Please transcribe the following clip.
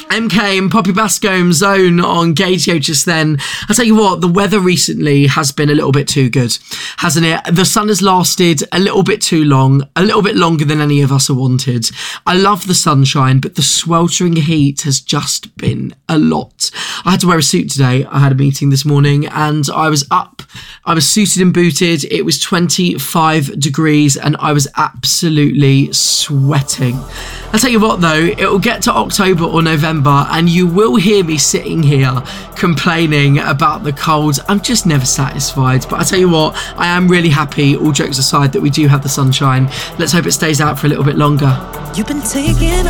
MK and Poppy Bascombe Zone on Gage just then. I'll tell you what, the weather recently has been a little bit too good, hasn't it? The sun has lasted a little bit too long, a little bit longer than any of us have wanted. I love the sunshine, but the sweltering heat has just been a lot. I had to wear a suit today. I had a meeting this morning and I was up. I was suited and booted. It was 25 degrees and I was absolutely sweating. I'll tell you what though, it will get to October or November and you will hear me sitting here complaining about the cold. I'm just never satisfied. But I tell you what, I am really happy, all jokes aside, that we do have the sunshine. Let's hope it stays out for a little bit longer. You've been taking